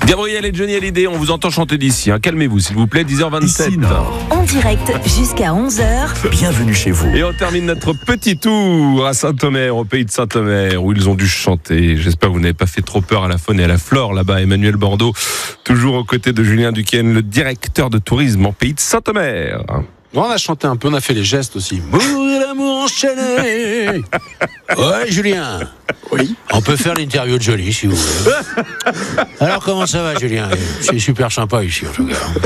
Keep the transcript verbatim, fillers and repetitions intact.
Gabriel et Johnny Hallyday, on vous entend chanter d'ici. Hein. Calmez-vous, s'il vous plaît, dix heures vingt-sept. Ici Nord. En direct jusqu'à onze heures. Bienvenue chez vous. Et on termine notre petit tour à Saint-Omer, au pays de Saint-Omer, où ils ont dû chanter. J'espère que vous n'avez pas fait trop peur à la faune et à la flore là-bas. Emmanuel Bordeaux, toujours aux côtés de Julien Duquesne, le directeur de tourisme en pays de Saint-Omer. On a chanté un peu, on a fait les gestes aussi. Mourir l'amour enchaîné. Ouais, Julien. Oui. On peut faire l'interview de Johnny si vous voulez. Alors comment ça va, Julien? C'est super sympa ici en tout cas.